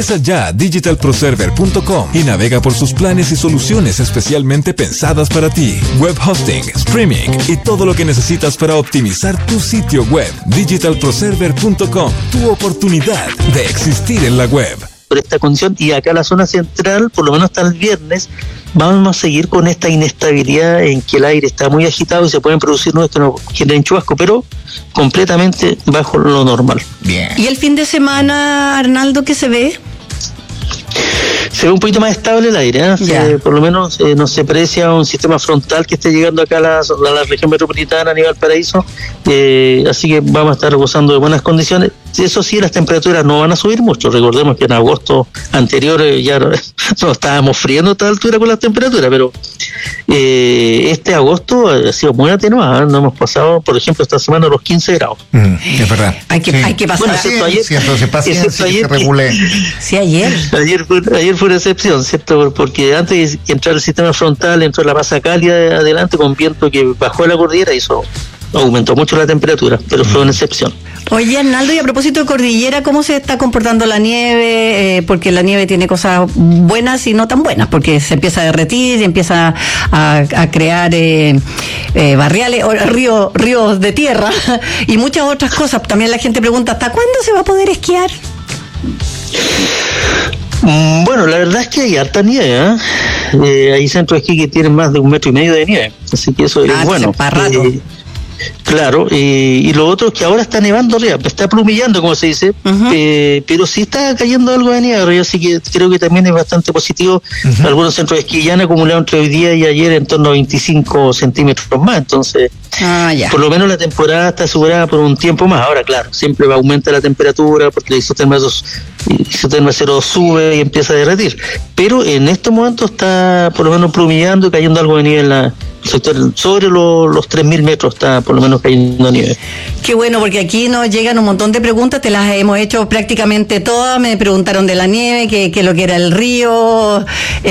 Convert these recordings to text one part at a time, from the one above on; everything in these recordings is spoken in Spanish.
Ingresa ya a digitalproserver.com y navega por sus planes y soluciones especialmente pensadas para ti. Web hosting, streaming y todo lo que necesitas para optimizar tu sitio web. Digitalproserver.com, tu oportunidad de existir en la web. Por esta condición, y acá la zona central, por lo menos hasta el viernes, vamos a seguir con esta inestabilidad en que el aire está muy agitado y se pueden producir nubes que nos generen chubasco, pero completamente bajo lo normal. Bien. ¿Y el fin de semana, Arnaldo, qué se ve? Se ve un poquito más estable el aire, ¿eh? Por lo menos no se aprecia un sistema frontal que esté llegando acá a la región metropolitana, a nivel Valparaíso, así que vamos a estar gozando de buenas condiciones. Eso sí, las temperaturas no van a subir mucho. Recordemos que en agosto anterior ya nos estábamos friendo a esta altura con las temperaturas, pero este agosto ha sido muy atenuado, ¿eh? No hemos pasado, por ejemplo, esta semana los 15 grados. Es verdad. Hay que pasar. Bueno, excepto ayer, se regule. Sí, ayer fue una excepción, ¿cierto? Porque antes de entrar el sistema frontal, entró la masa cálida adelante con viento que bajó de la cordillera y eso aumentó mucho la temperatura, pero fue una excepción. Oye, Arnaldo, y a propósito de cordillera, ¿cómo se está comportando la nieve? Porque la nieve tiene cosas buenas y no tan buenas, porque se empieza a derretir y empieza a crear barriales, ríos de tierra y muchas otras cosas. También la gente pregunta, ¿hasta cuándo se va a poder esquiar? Bueno, la verdad es que hay harta nieve, ¿eh? Hay centros de esquí que tienen más de 1,5 metros de nieve, así que eso es bueno. Claro, y lo otro es que ahora está nevando arriba, está plumillando, como se dice, pero sí está cayendo algo de nieve arriba, así que creo que también es bastante positivo. Algunos centros de esquí ya han acumulado entre hoy día y ayer en torno a 25 centímetros más, entonces por lo menos la temporada está asegurada por un tiempo más. Ahora, claro, siempre va a aumentar la temperatura porque el isoterma cero sube y empieza a derretir, pero en estos momentos está por lo menos plumillando y cayendo algo de nieve en la sector, sobre los 3.000 metros está por lo menos cayendo nieve. Qué bueno, porque aquí nos llegan un montón de preguntas, te las hemos hecho prácticamente todas. Me preguntaron de la nieve, que lo que era el río,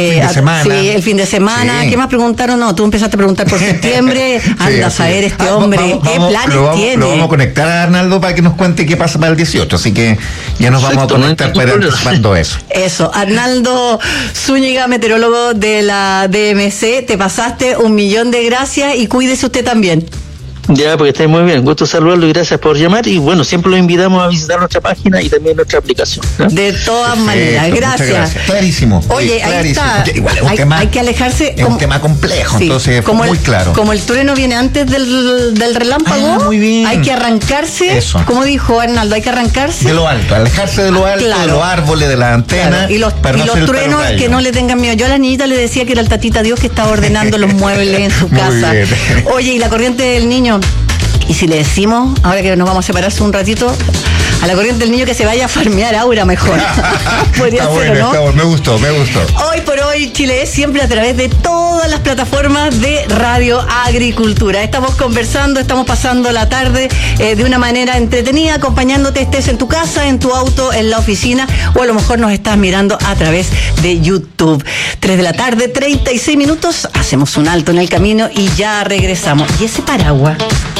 el fin de semana. ¿Qué más preguntaron? No, tú empezaste a preguntar por septiembre. Anda a saber este hombre, ¿qué planes tiene? Lo vamos a conectar a Arnaldo para que nos cuente qué pasa para el 18, así que ya nos vamos a conectar para anticipando eso. Eso, Arnaldo Zúñiga, meteorólogo de la DMC, te pasaste 1.000.000 de gracias y cuídese usted también. Ya, porque estáis muy bien. Gusto saludarlo y gracias por llamar. Y bueno, siempre lo invitamos a visitar nuestra página y también nuestra aplicación, ¿no? De todas maneras, gracias. Clarísimo. Oye, ahí está. Igual es hay que alejarse. Es un tema complejo, sí, entonces fue muy claro. Como el trueno viene antes del relámpago, muy bien. Hay que arrancarse. Eso. Como dijo Arnaldo, hay que arrancarse. De lo alto, alejarse de lo alto, de los árboles, de la antena. Claro. Y los truenos que no le tengan miedo. Yo a la niñita le decía que era el tatita Dios que estaba ordenando los muebles en su casa. Oye, y la corriente del niño. Y si le decimos, ahora que nos vamos a separarse un ratito, a la corriente del niño que se vaya a farmear Aura mejor. Podría ser, bueno, ¿no? Me gustó. Hoy por hoy, Chile es siempre a través de todas las plataformas de Radio Agricultura. Estamos conversando, estamos pasando la tarde de una manera entretenida, acompañándote, estés en tu casa, en tu auto, en la oficina, o a lo mejor nos estás mirando a través de YouTube. 3 de la tarde, 36 minutos, hacemos un alto en el camino y ya regresamos. ¿Y ese paraguas?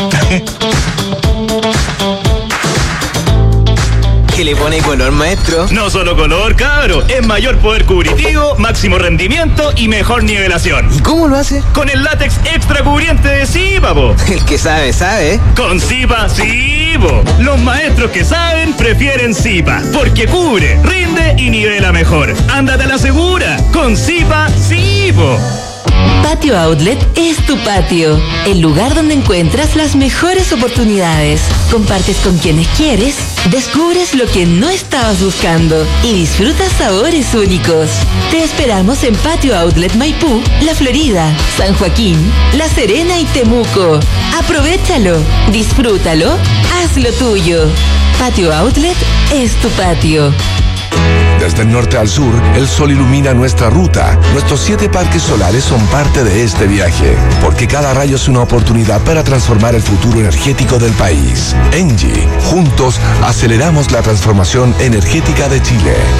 ¿Qué le pone color, maestro? No solo color, cabro. Es mayor poder cubritivo, máximo rendimiento y mejor nivelación. ¿Y cómo lo hace? Con el látex extra cubriente de Zipa, po. El que sabe, sabe. Con Zipa, sí, po. Los maestros que saben prefieren Zipa, porque cubre, rinde y nivela mejor. Ándate a la segura. Con Zipa, sí, po. Patio Outlet es tu patio, el lugar donde encuentras las mejores oportunidades. Compartes con quienes quieres, descubres lo que no estabas buscando y disfrutas sabores únicos. Te esperamos en Patio Outlet Maipú, La Florida, San Joaquín, La Serena y Temuco. Aprovéchalo, disfrútalo, hazlo tuyo. Patio Outlet es tu patio. Desde el norte al sur, el sol ilumina nuestra ruta. Nuestros 7 parques solares son parte de este viaje, porque cada rayo es una oportunidad para transformar el futuro energético del país. ENGIE, juntos aceleramos la transformación energética de Chile.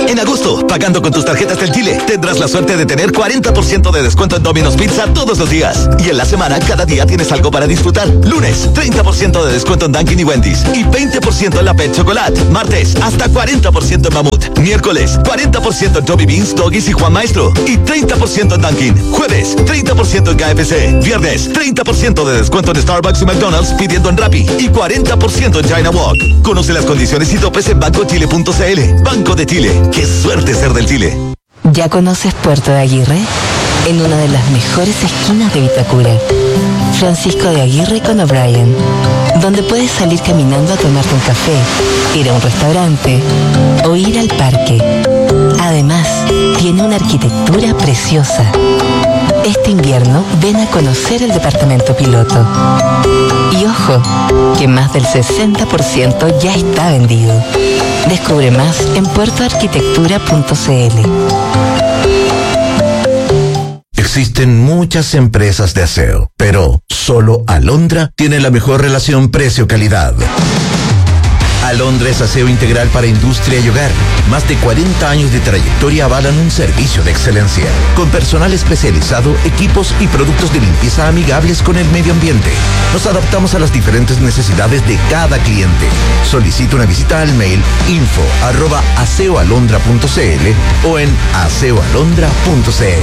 En agosto, pagando con tus tarjetas del Chile, tendrás la suerte de tener 40% de descuento en Domino's Pizza todos los días. Y en la semana, cada día tienes algo para disfrutar. Lunes, 30% de descuento en Dunkin' y Wendy's. Y 20% en la Pet Chocolate. Martes, hasta 40% en Mamut. Miércoles, 40% en Toby Beans, Doggies y Juan Maestro. Y 30% en Dunkin'. Jueves, 30% en KFC. Viernes, 30% de descuento en Starbucks y McDonald's pidiendo en Rappi. Y 40% en China Walk. Conoce las condiciones y topes en bancochile.cl. Banco de Chile. ¡Qué suerte ser del Chile! ¿Ya conoces Puerto de Aguirre? En una de las mejores esquinas de Vitacura. Francisco de Aguirre con O'Brien, donde puedes salir caminando a tomarte un café, ir a un restaurante o ir al parque. Además, tiene una arquitectura preciosa. Este invierno ven a conocer el departamento piloto. Y ojo, que más del 60% ya está vendido. Descubre más en puertoarquitectura.cl. Existen muchas empresas de aseo, pero solo Alondra tiene la mejor relación precio-calidad. Alondra es aseo integral para industria y hogar. Más de 40 años de trayectoria avalan un servicio de excelencia, con personal especializado, equipos y productos de limpieza amigables con el medio ambiente. Nos adaptamos a las diferentes necesidades de cada cliente. Solicita una visita al mail info@aseoalondra.cl o en aseoalondra.cl.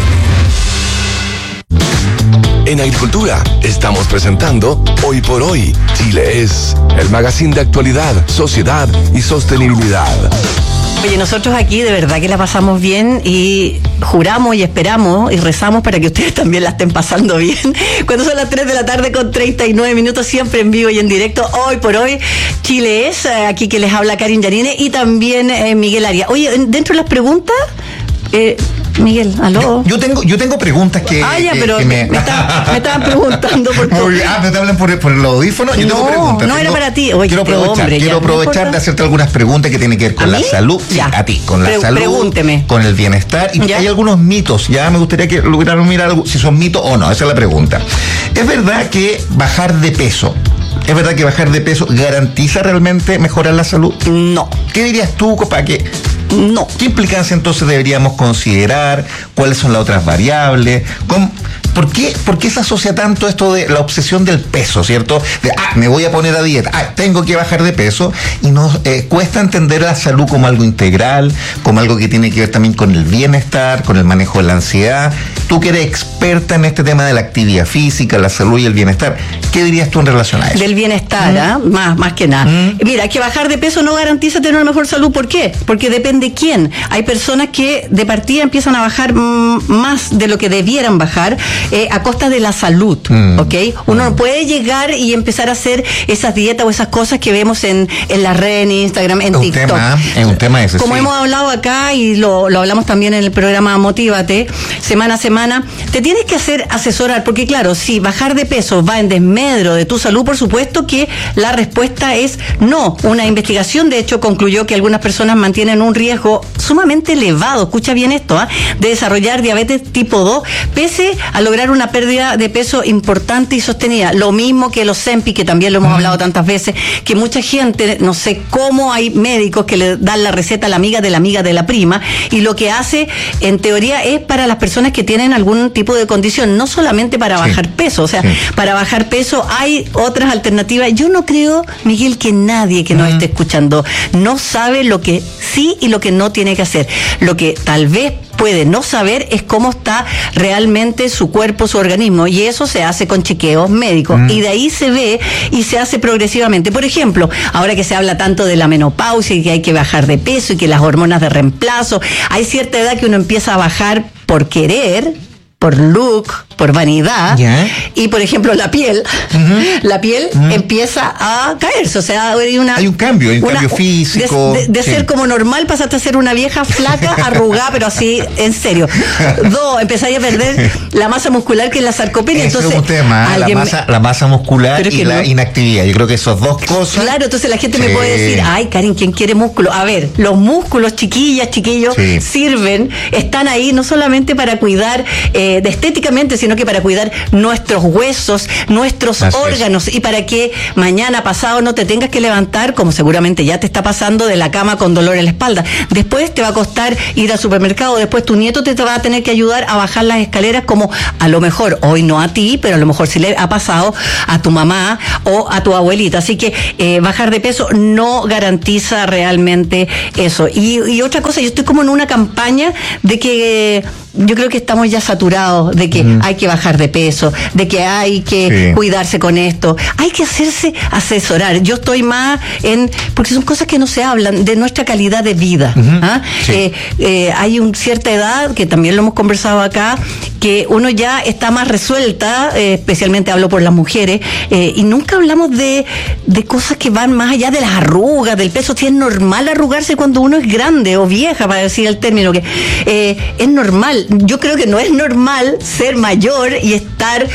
En Agricultura estamos presentando Hoy por Hoy. Chile es el magazine de actualidad, sociedad y sostenibilidad. Oye, nosotros aquí de verdad que la pasamos bien y juramos y esperamos y rezamos para que ustedes también la estén pasando bien. Cuando son las 3 de la tarde con 39 minutos, siempre en vivo y en directo, Hoy por Hoy, Chile es, aquí que les habla Karin Yanine y también Miguel Arias. Oye, dentro de las preguntas... Miguel, aló. Yo tengo preguntas que. Pero me estaban preguntando por todo. ¿me te hablan por el audífono? Yo tengo preguntas. No era para ti. Oye, quiero aprovechar de hacerte algunas preguntas que tienen que ver con la salud. Sí, a ti, con la salud. Pregúnteme. Con el bienestar. Y hay algunos mitos. Ya me gustaría que lograran mirar si son mitos o no. Esa es la pregunta. ¿Es verdad que bajar de peso garantiza realmente mejorar la salud? No. ¿Qué dirías tú para que... No. ¿Qué implicancia entonces deberíamos considerar? ¿Cuáles son las otras variables? ¿Por qué se asocia tanto esto de la obsesión del peso, cierto? De, me voy a poner a dieta, tengo que bajar de peso, y nos cuesta entender la salud como algo integral, como algo que tiene que ver también con el bienestar, con el manejo de la ansiedad. Tú que eres experta en este tema de la actividad física, la salud y el bienestar, ¿qué dirías tú en relación a eso? Del bienestar, más que nada. Mira, que bajar de peso no garantiza tener una mejor salud. ¿Por qué? Porque depende quién. Hay personas que de partida empiezan a bajar más de lo que debieran bajar, a costa de la salud, ¿ok? Uno no puede llegar y empezar a hacer esas dietas o esas cosas que vemos en las redes, en Instagram, en TikTok. Es un tema ese. Como hemos hablado acá y lo hablamos también en el programa Motívate, semana a semana, te tienes que hacer asesorar, porque claro, si bajar de peso va en desmedro de tu salud, por supuesto que la respuesta es no. Una investigación, de hecho, concluyó que algunas personas mantienen un riesgo sumamente elevado, escucha bien esto, de desarrollar diabetes tipo 2, pese a lograr una pérdida de peso importante y sostenida. Lo mismo que los Zempic, que también lo hemos hablado tantas veces, que mucha gente, no sé cómo hay médicos que le dan la receta a la amiga de la prima, y lo que hace, en teoría, es para las personas que tienen algún tipo de condición, no solamente para bajar peso. O sea, para bajar peso hay otras alternativas. Yo no creo, Miguel, que nadie que nos esté escuchando no sabe lo que sí y lo que no tiene que hacer. Lo que tal vez puede no saber es cómo está realmente su cuerpo, su organismo, y eso se hace con chequeos médicos, y de ahí se ve y se hace progresivamente. Por ejemplo, ahora que se habla tanto de la menopausia y que hay que bajar de peso y que las hormonas de reemplazo, hay cierta edad que uno empieza a bajar por querer, por look, por vanidad, y por ejemplo la piel empieza a caerse. O sea, hay un cambio físico. De ser como normal pasaste a ser una vieja flaca, arrugada, pero así, en serio. 2, empezáis a perder la masa muscular, que es la sarcopenia. Eso entonces, es un tema, la masa muscular y la inactividad. Yo creo que esas dos cosas. Claro, entonces la gente me puede decir, ay, Karin, ¿quién quiere músculo? A ver, los músculos, chiquillos, sirven, están ahí no solamente para cuidar estéticamente, sino que para cuidar nuestros huesos, nuestros órganos, y para que mañana pasado no te tengas que levantar, como seguramente ya te está pasando, de la cama con dolor en la espalda. Después te va a costar ir al supermercado, después tu nieto te va a tener que ayudar a bajar las escaleras, como a lo mejor hoy no a ti, pero a lo mejor sí le ha pasado a tu mamá o a tu abuelita. Así que bajar de peso no garantiza realmente eso. Y otra cosa, yo estoy como en una campaña de que yo creo que estamos ya saturados de que hay que bajar de peso, de que hay que cuidarse con esto, hay que hacerse asesorar. Yo estoy más porque son cosas que no se hablan, de nuestra calidad de vida. Hay una cierta edad, que también lo hemos conversado acá, que uno ya está más resuelta, especialmente hablo por las mujeres, y nunca hablamos de cosas que van más allá de las arrugas, del peso. Si es normal arrugarse cuando uno es grande o vieja, para decir el término, que es normal. Yo creo que no es normal ser mayor y estar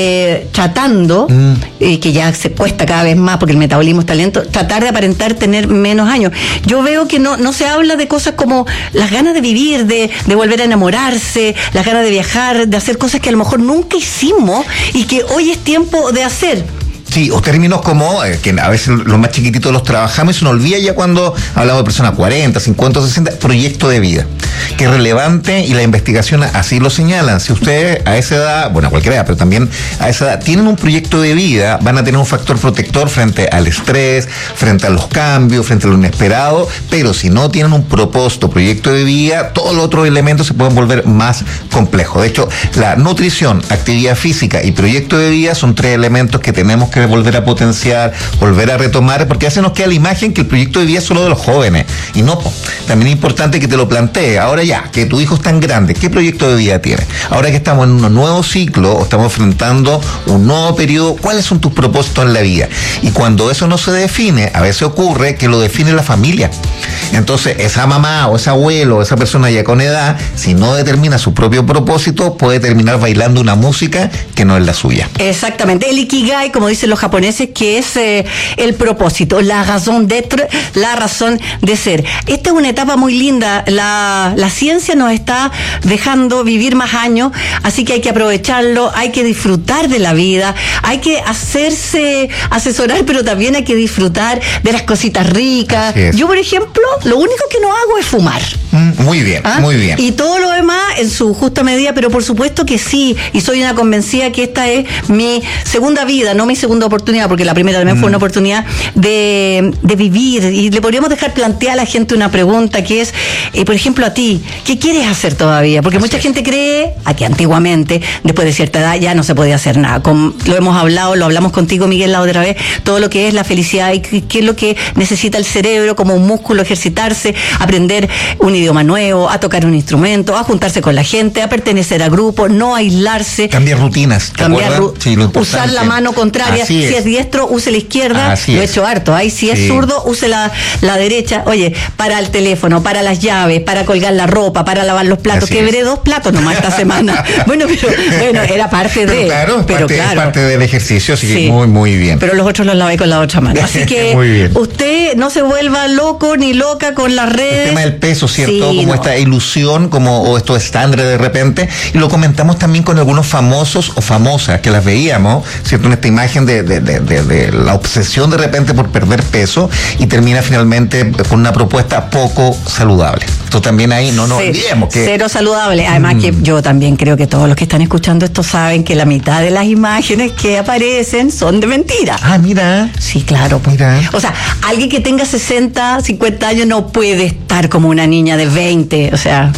tratando, que ya se cuesta cada vez más porque el metabolismo está lento, tratar de aparentar tener menos años. Yo veo que no se habla de cosas como las ganas de vivir, de volver a enamorarse, las ganas de viajar, de hacer cosas que a lo mejor nunca hicimos y que hoy es tiempo de hacer. Sí, o términos como, que a veces los más chiquititos los trabajamos y se nos olvida ya cuando hablamos de personas 40, 50, 60, proyecto de vida, que es relevante y la investigación así lo señalan. Si ustedes a esa edad, bueno, a cualquier edad, pero también a esa edad, tienen un proyecto de vida, van a tener un factor protector frente al estrés, frente a los cambios, frente a lo inesperado, pero si no tienen un propósito, proyecto de vida, todos los otros elementos se pueden volver más complejos. De hecho, la nutrición, actividad física y proyecto de vida son 3 elementos que tenemos que volver a potenciar, volver a retomar, porque a veces nos queda la imagen que el proyecto de vida es solo de los jóvenes, y no, también es importante que te lo plantees. Ahora ya, que tu hijo es tan grande, ¿qué proyecto de vida tiene? Ahora que estamos en un nuevo ciclo, o estamos enfrentando un nuevo periodo, ¿cuáles son tus propósitos en la vida? Y cuando eso no se define, a veces ocurre que lo define la familia. Entonces, esa mamá o ese abuelo o esa persona ya con edad, si no determina su propio propósito, puede terminar bailando una música que no es la suya. Exactamente. El Ikigai, como dicen los japoneses, que es el propósito, la raison d'être, la razón de ser. Esta es una etapa muy linda. La ciencia nos está dejando vivir más años, así que hay que aprovecharlo, hay que disfrutar de la vida, hay que hacerse asesorar, pero también hay que disfrutar de las cositas ricas. Yo, por ejemplo, lo único que no hago es fumar. Muy bien, muy bien. Y todo lo demás en su justa medida, pero por supuesto que sí, y soy una convencida que esta es mi segunda vida, no mi segunda oportunidad, porque la primera también fue una oportunidad de vivir. Y le podríamos dejar plantear a la gente una pregunta que es, por ejemplo, a ti, ¿qué quieres hacer todavía? Porque mucha gente cree que antiguamente, después de cierta edad, ya no se podía hacer nada. Lo hemos hablado, lo hablamos contigo, Miguel, la otra vez, todo lo que es la felicidad y qué es lo que necesita el cerebro como un músculo, ejercitarse, aprender un idioma nuevo, a tocar un instrumento, a juntarse con la gente, a pertenecer a grupos, no aislarse. Cambiar rutinas, usar la mano contraria. Si es diestro, use la izquierda. Lo he hecho harto. Si es zurdo, use la derecha. Oye, para el teléfono, para las llaves, para colgar la ropa, para lavar los platos. Quebré 2 platos nomás esta semana. Bueno, era parte de... Claro, es parte del ejercicio, así que muy bien. Pero los otros los lavé con la otra mano. Así que usted no se vuelva loco ni loca con las redes. El tema del peso, ¿cierto? Como esta ilusión, o estos estándares de repente. Y lo comentamos también con algunos famosos o famosas que las veíamos, ¿cierto? En esta imagen de la obsesión de repente por perder peso y termina finalmente con una propuesta poco saludable. Esto también ahí no nos olvidemos que... Cero saludable. Además que yo también creo que todos los que están escuchando esto saben que la mitad de las imágenes que aparecen son de mentira. Mira. Sí, claro. Mira. O sea, alguien que tenga 60, 50 años no puede estar como una niña de 20. O sea...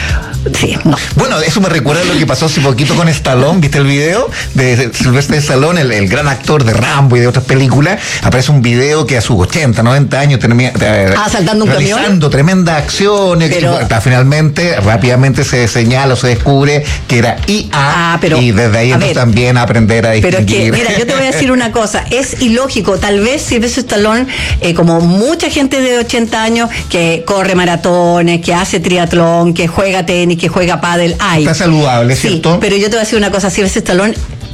Sí, no. Bueno, eso me recuerda lo que pasó hace poquito con Stallone. ¿Viste el video de Sylvester Stallone, el gran actor de Rambo y de otras películas? Aparece un video que a sus 80, 90 años saltando un realizando camión, tremendas acciones, pero finalmente rápidamente se señala o se descubre que era IA, y desde ahí entonces también aprender a distinguir. Pero es que, mira, yo te voy a decir una cosa, es ilógico. Tal vez Sylvester Stallone, como mucha gente de 80 años que corre maratones, que hace triatlón, que juega tenis, que juega pádel, está saludable, ¿cierto? Sí, pero yo te voy a decir una cosa, Sylvester Stallone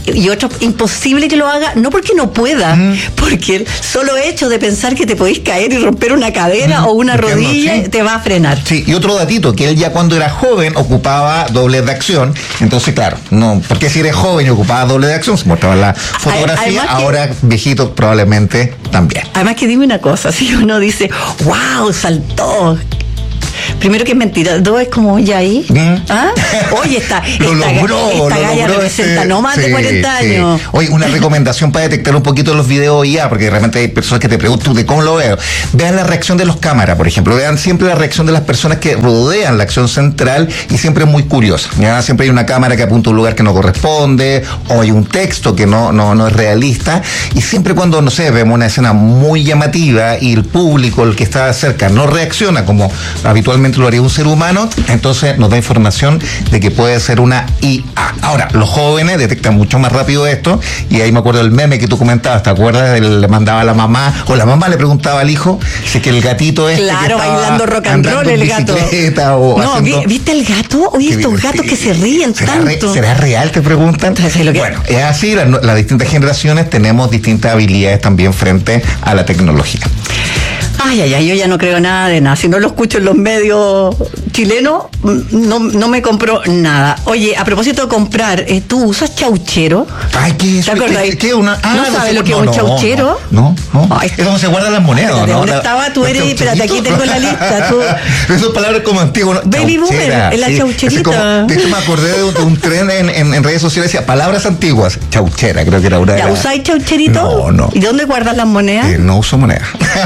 y otros imposible que lo haga, no porque no pueda, porque el solo hecho de pensar que te podéis caer y romper una cadera o una rodilla te va a frenar. Sí, y otro datito, que él ya cuando era joven ocupaba doble de acción, entonces claro, no, porque si eres joven y ocupaba doble de acción, se mostraba la fotografía, ahora viejito probablemente también. Además que dime una cosa, si uno dice, wow, saltó. Primero que es mentira, dos es como ya ahí. ¿Ah? Oye, esta galla representa no más de 40 años. Oye, una recomendación para detectar un poquito los videos IA, porque realmente hay personas que te preguntan de cómo lo veo. Vean la reacción de los cámaras, por ejemplo. Vean siempre la reacción de las personas que rodean la acción central y siempre es muy curiosa. ¿Ya? Siempre hay una cámara que apunta a un lugar que no corresponde o hay un texto que no es realista. Y siempre cuando, no sé, vemos una escena muy llamativa y el público, el que está cerca, no reacciona como habitualmente lo haría un ser humano, entonces nos da información de que puede ser una IA. Ahora, los jóvenes detectan mucho más rápido esto, y ahí me acuerdo del meme que tú comentabas, ¿te acuerdas? Le mandaba a la mamá, o la mamá le preguntaba al hijo, si es que el gatito claro, que bailando rock and roll el gato. No, haciendo... ¿viste el gato? Oye, estos gatos que se ríen tanto. ¿Será real? Te preguntan. Bueno, es así, las distintas generaciones tenemos distintas habilidades también frente a la tecnología. Ay, yo ya no creo nada de nada. Si no lo escucho en los medios chilenos, no me compro nada. Oye, a propósito de comprar, ¿tú usas chauchero? Ay, ¿qué es eso? ¿Qué una? ¿No sabes lo que es un chauchero? No. Es donde se guardan las monedas, ¿no? ¿Dónde estaba? Tú eres, espérate, aquí tengo la lista. Esas palabras como antiguas, ¿no? Baby boomer, es la chaucherita. De hecho, me acordé de un tren en redes sociales, decía palabras antiguas. Chauchera, creo que era una de las... ¿Usáis chaucherito? No. ¿Y dónde guardas las monedas? No uso monedas.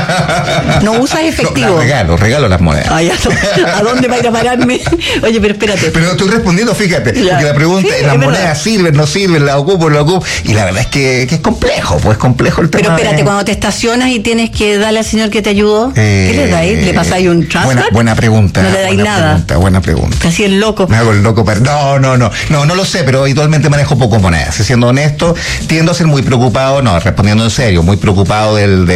¿No usas efectivo? Regalo las monedas. Ay, ¿a dónde va a ir a pararme? Oye, pero espérate. Pero estoy respondiendo, fíjate, porque la pregunta es, ¿las monedas sirven, no sirven, las ocupo, no las ocupo? Y la verdad es que es complejo, pues complejo el tema. Pero espérate, cuando te estacionas y tienes que darle al señor que te ayudó, ¿qué le dais? ¿Le pasáis un transfer? Buena pregunta. No le dais nada. Buena pregunta. Casi el loco. Me hago el loco, pero no lo sé, pero habitualmente manejo poco monedas. Siendo honesto, tiendo a ser muy preocupado, respondiendo en serio, muy preocupado del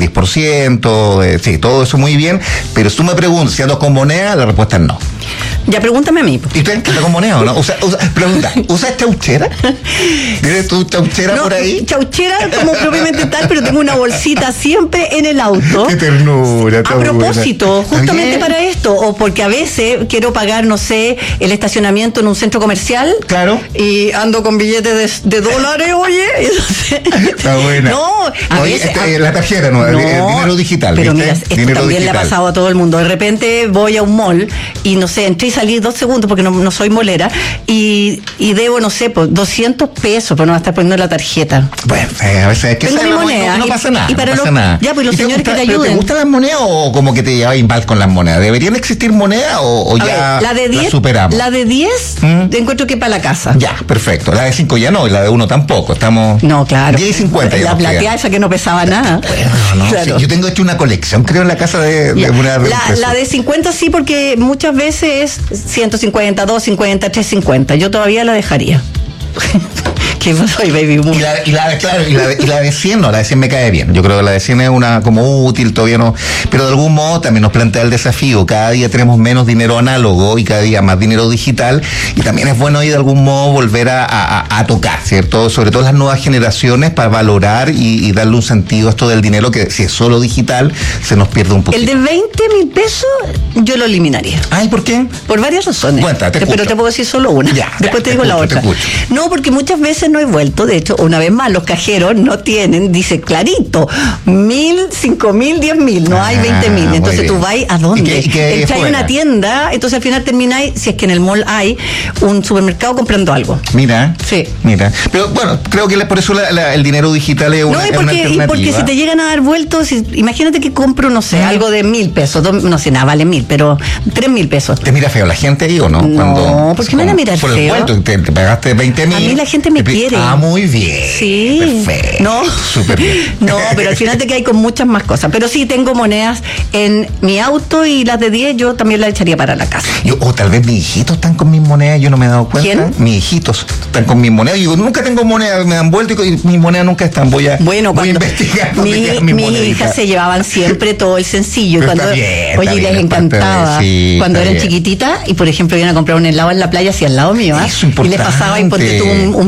10%, sí, todo eso muy bien, pero si tú me preguntas si ando con moneda, la respuesta es no. Ya pregúntame a mí. ¿Y tú andas con moneda o no? Pregunta, ¿usas chauchera? ¿Tienes tu chauchera por ahí? Chauchera como propiamente tal, pero tengo una bolsita siempre en el auto. ¡Qué ternura! A propósito, justamente para esto, o porque a veces quiero pagar, no sé, el estacionamiento en un centro comercial. Claro. Y ando con billetes de dólares, oye. Está buena. No, a veces... la tarjeta, no, el dinero digital. Pero ¿viste? mira, esto dinero también digital. le ha pasado a todo el mundo. De repente voy a un mall y no sé, entré y salí 2 segundos porque no soy molera y debo, no sé, pues 200 pesos, pero no va a estar poniendo la tarjeta. Bueno, a veces es que tengo mi moneda. No pasa nada. Y para no pasa nada. Ya, pues los señores que te ayuden. ¿Te gustan las monedas o como que te llevas mal con las monedas? ¿Deberían existir monedas o ya ver, la de 10, superamos? La de 10 encuentro que para la casa. Ya, perfecto. La de 5 ya no, y la de 1 tampoco. Estamos... No, claro. 10 y 50. La plateada esa que no pesaba nada. Bueno, claro. Sí, yo tengo hecho una colección, creo, en la casa de una... La de 50 sí, porque muchas veces es 150, 250, 350. Yo todavía la dejaría. ¿Qué soy, baby? Y la de 100 no, la de 100 me cae bien. Yo creo que la de 100 es una como útil, todavía no. Pero de algún modo también nos plantea el desafío. Cada día tenemos menos dinero análogo y cada día más dinero digital. Y también es bueno ahí de algún modo volver a tocar, ¿cierto? Sobre todo las nuevas generaciones para valorar y darle un sentido a esto del dinero que si es solo digital se nos pierde un poquito. El de 20,000 pesos yo lo eliminaría. Ay, ¿por qué? Por varias razones. Cuenta, pero te puedo decir solo una. Después te digo la otra. No, porque muchas veces no he vuelto. De hecho, una vez más, los cajeros no tienen, dice clarito, 1,000, 5,000, 10,000. No hay 20,000. Entonces tú vas, ¿a dónde? Entras a una tienda, entonces al final termináis, si es que en el mall hay un supermercado comprando algo. Mira. Sí. Mira. Pero bueno, creo que por eso el dinero digital es una alternativa. Y porque si te llegan a dar vueltos, imagínate que compro, no sé, algo de 1,000 pesos. No sé, nada, vale 1,000, pero 3,000 pesos. ¿Te mira feo la gente ahí o no? No, ¿por qué me van a mirar feo? Por el vuelto, te pagaste 20,000. A mí la gente me quiere. Ah, muy bien. Sí. Perfecto. No. Súper bien. No, pero al final te quedas con muchas más cosas. Pero sí tengo monedas en mi auto y las de 10 yo también las echaría para la casa. O tal vez mis hijitos están con mis monedas, yo no me he dado cuenta. ¿Quién? Mis hijitos están con mis monedas. Yo nunca tengo monedas, me dan vuelta y mis monedas nunca están. Voy a investigar. Mis hijas se llevaban siempre todo el sencillo. Pero cuando, bien, les encantaba. Sí, cuando eran chiquititas y por ejemplo iban a comprar un helado en la playa así al lado mío. Eso es importante. Y les pasaba y ponte tú un billete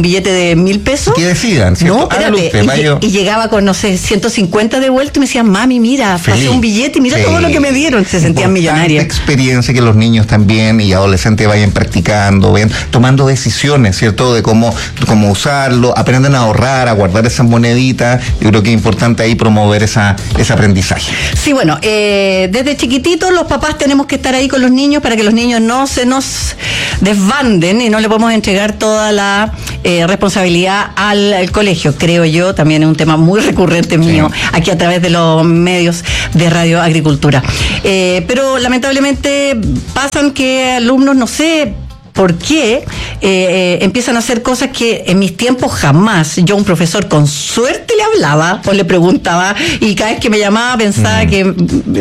de 1.000 pesos. Que decidan, ¿cierto? No, espérate, y llegaba con, no sé, 150 de vuelta y me decían, mami, mira, pasé un billete y mira todo lo que me dieron. Se sentían millonarias. Experiencia que los niños también y adolescentes vayan practicando, vayan tomando decisiones, ¿cierto? De cómo usarlo, aprendan a ahorrar, a guardar esas moneditas. Yo creo que es importante ahí promover ese aprendizaje. Sí, bueno, desde chiquititos los papás tenemos que estar ahí con los niños para que los niños no se nos desbanden y no le podemos entregar toda la responsabilidad al colegio, creo yo. También es un tema muy recurrente mío aquí a través de los medios de Radio Agricultura. Pero lamentablemente pasan que alumnos, no sé por qué, empiezan a hacer cosas que en mis tiempos jamás. Yo a un profesor con suerte le hablaba o le preguntaba, y cada vez que me llamaba pensaba que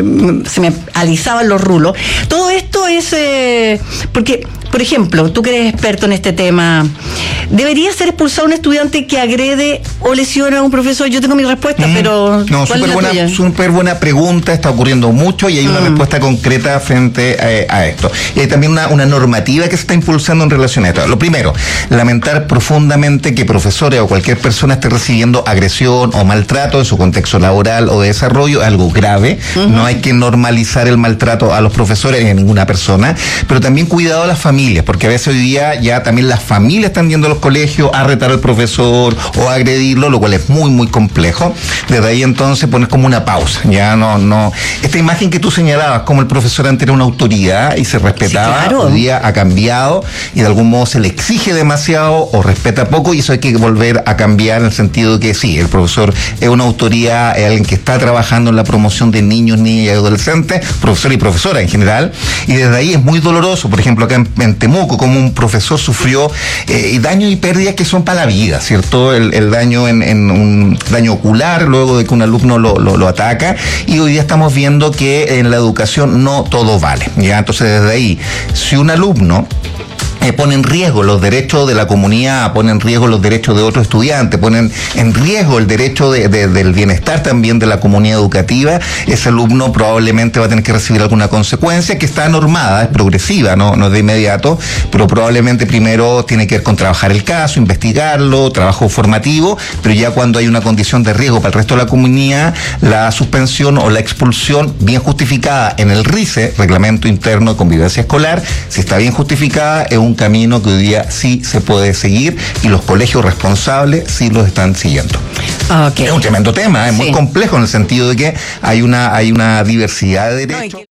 se me alisaban los rulos. Todo esto es porque, por ejemplo, tú que eres experto en este tema, ¿debería ser expulsado un estudiante que agrede o lesiona a un profesor? Yo tengo mi respuesta, pero no, súper buena pregunta. Está ocurriendo mucho y hay una respuesta concreta frente a esto. Y hay también una normativa que se está impulsando en relación a esto. Lo primero, lamentar profundamente que profesores o cualquier persona esté recibiendo agresión o maltrato en su contexto laboral o de desarrollo, algo grave. No hay que normalizar el maltrato a los profesores ni a ninguna persona, pero también cuidado a las familias, porque a veces hoy día ya también las familias están yendo a los colegios a retar al profesor o a agredirlo, lo cual es muy, muy complejo. Desde ahí entonces pones como una pausa. Ya no. Esta imagen que tú señalabas, como el profesor antes era una autoridad y se respetaba, hoy día ha cambiado y de algún modo se le exige demasiado o respeta poco, y eso hay que volver a cambiar en el sentido de que sí, el profesor es una autoridad, es alguien que está trabajando en la promoción de niños, niñas y adolescentes, profesor y profesora en general, y desde ahí es muy doloroso, por ejemplo, acá en Temuco, como un profesor sufrió daños y pérdidas que son para la vida, ¿cierto? El daño en un daño ocular luego de que un alumno lo ataca, y hoy día estamos viendo que en la educación no todo vale, ¿ya? Entonces desde ahí, si un alumno pone en riesgo los derechos de la comunidad, pone en riesgo los derechos de otros estudiantes, ponen en riesgo el derecho del bienestar también de la comunidad educativa, ese alumno probablemente va a tener que recibir alguna consecuencia que está normada, es progresiva, no de inmediato, pero probablemente primero tiene que ver con trabajar el caso, investigarlo, trabajo formativo, pero ya cuando hay una condición de riesgo para el resto de la comunidad, la suspensión o la expulsión bien justificada en el RICE, Reglamento Interno de Convivencia Escolar, si está bien justificada, es un camino que hoy día sí se puede seguir y los colegios responsables sí los están siguiendo. Es un tremendo tema, es muy complejo en el sentido de que hay una diversidad de derechos.